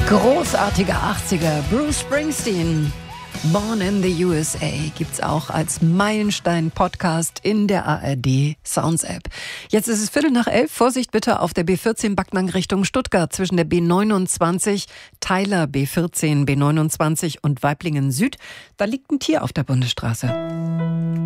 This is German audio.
Großartiger 80er, Bruce Springsteen. Born in the USA gibt's auch als Meilenstein-Podcast in der ARD Sounds App. Jetzt ist es 11:15. Vorsicht bitte auf der B14 Backnang Richtung Stuttgart zwischen der B29, Teiler B14, B29 und Weiblingen Süd. Da liegt ein Tier auf der Bundesstraße.